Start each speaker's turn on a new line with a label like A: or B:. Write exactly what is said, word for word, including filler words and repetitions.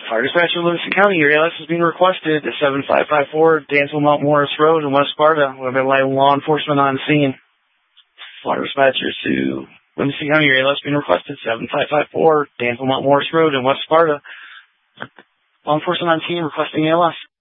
A: Fire dispatcher, Livingston County, your A L S is being requested at seven five five four Dansville Mount Morris Road in West Sparta. We have law enforcement on scene. Fire dispatcher to Livingston County, your A L S is being requested seven five five four Dansville Mount Morris Road in West Sparta. Law enforcement on scene requesting A L S.